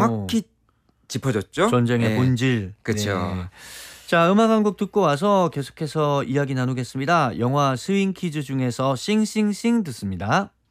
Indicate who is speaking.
Speaker 1: 정확히 짚어줬죠.
Speaker 2: 전쟁의
Speaker 1: 네.
Speaker 2: 본질.
Speaker 1: 그렇죠.
Speaker 2: 네. 자, 음악 한 곡 듣고 와서 계속해서 이야기 나누겠습니다. 영화 스윙 퀴즈 중에서 싱싱싱 듣습니다.